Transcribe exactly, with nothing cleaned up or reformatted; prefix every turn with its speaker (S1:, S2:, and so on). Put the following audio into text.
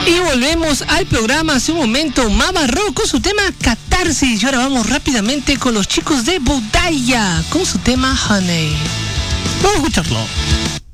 S1: Y volvemos al programa hace un momento. Mama Rock con su tema Catarsis. Y ahora vamos rápidamente con los chicos de Budaya con su tema Honey. Vamos a escucharlo.